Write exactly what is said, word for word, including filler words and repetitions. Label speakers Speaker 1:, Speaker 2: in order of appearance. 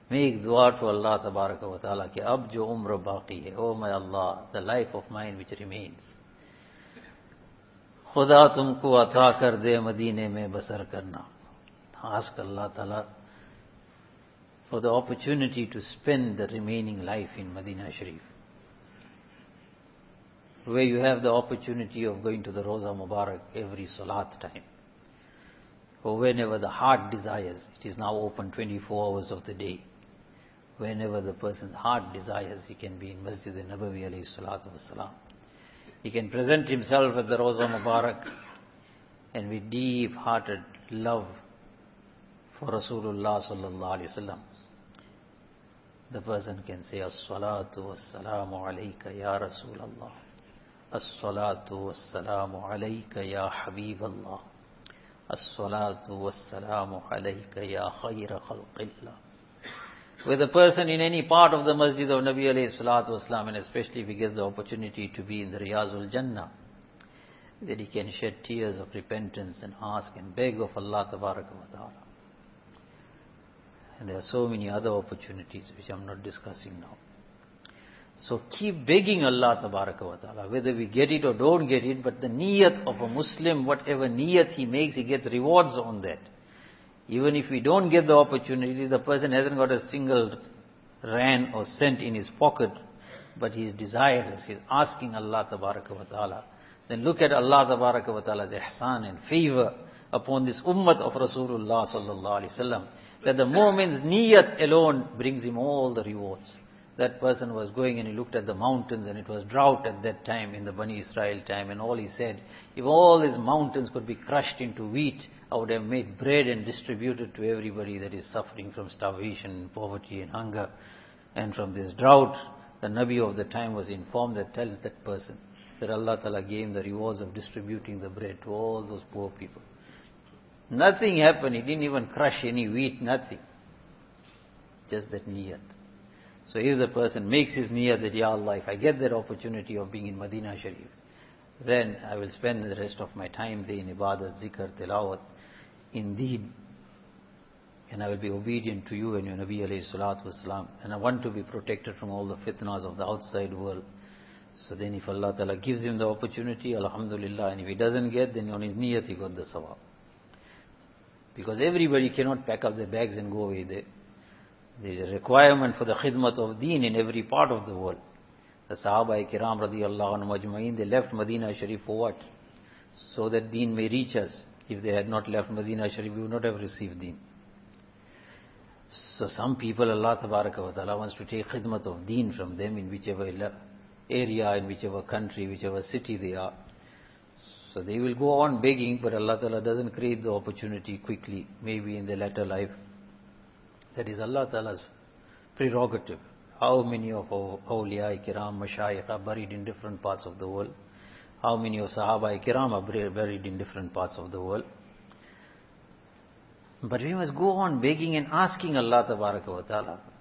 Speaker 1: Make dua to Allah tabaraka wa ta'ala ki ab jo umr baqi hai, oh my Allah, the life of mine which remains. Khuda tumko ata kar de Madine mein basar karna. Ask Allah Ta'ala for the opportunity to spend the remaining life in Medina Sharif, where you have the opportunity of going to the Roza Mubarak every Salat time, or whenever the heart desires. It is now open twenty-four hours of the day. Whenever the person's heart desires, he can be in Masjid al-Nabawi alayhi salatu wassalam. He can present himself at the Roza Mubarak, and with deep-hearted love for Rasulullah sallallahu alaihi wasallam, the person can say, As-salatu was-salamu alayka ya Rasulallah. As-salatu was-salamu alayka ya Habiballah. As-salatu was-salamu alayka ya khayra khalqillah. With a person in any part of the Masjid of Nabi alayhi salatu wasalam, and especially if he gets the opportunity to be in the Riyazul Jannah, that he can shed tears of repentance and ask and beg of Allah tabaraka wa ta'ala. And there are so many other opportunities which I'm not discussing now. So keep begging Allah tabaraka wa ta'ala, whether we get it or don't get it, but the niyat of a Muslim, whatever niyat he makes, he gets rewards on that. Even if we don't get the opportunity, the person hasn't got a single rand or cent in his pocket, but he's desirous, he's asking Allah tabaraka wa ta'ala. Then look at Allah tabaraka wa ta'ala's ihsan and favor upon this ummah of Rasulullah sallallahu alaihi wasallam, that the moment's niyat alone brings him all the rewards. That person was going and he looked at the mountains, and it was drought at that time in the Bani Israel time, and all he said, if all these mountains could be crushed into wheat, I would have made bread and distributed to everybody that is suffering from starvation, poverty and hunger. And from this drought, the Nabi of the time was informed that tell that person that Allah Ta'ala gave him the rewards of distributing the bread to all those poor people. Nothing happened, he didn't even crush any wheat, nothing. Just that niyat. So if the person makes his niyat that, Ya Allah, if I get that opportunity of being in Medina Sharif, then I will spend the rest of my time there in ibadat, zikr, tilawat, indeed, and I will be obedient to you and your Nabi alayhi salatu wasalam, and I want to be protected from all the fitnas of the outside world. So then if Allah Ta'ala gives him the opportunity, alhamdulillah, and if he doesn't get, then on his niyat he got the sawab. Because everybody cannot pack up their bags and go away there. There is a requirement for the khidmat of deen in every part of the world. The Sahaba Kiram radiyallahu anhum ajma'in, they left Medina Sharif for what? So that deen may reach us. If they had not left Medina Sharif, we would not have received deen. So some people, Allah tabaraka wa ta'ala wants to take khidmat of deen from them in whichever area, in whichever country, whichever city they are. So they will go on begging, but Allah Ta'ala doesn't create the opportunity quickly, maybe in their latter life. That is Allah Ta'ala's prerogative. How many of our awliya kiram, mashayikh are buried in different parts of the world? How many of Sahaba kiram are buried in different parts of the world? But we must go on begging and asking Allah Tabaraka wa Ta'ala.